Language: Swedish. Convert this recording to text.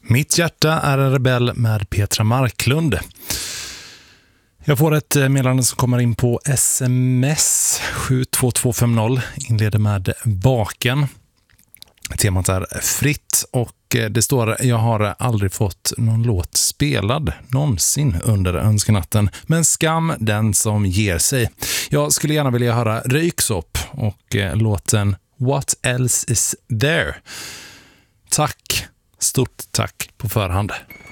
Mitt hjärta är en rebell med Petra Marklund. Jag får ett meddelande som kommer in på sms 72250, inleder med baken. Temat är fritt och det står: jag har aldrig fått någon låt spelad någonsin under önskenatten, men skam den som ger sig. Jag skulle gärna vilja höra Röyksopp och låten What Else Is There. Tack, stort tack på förhand.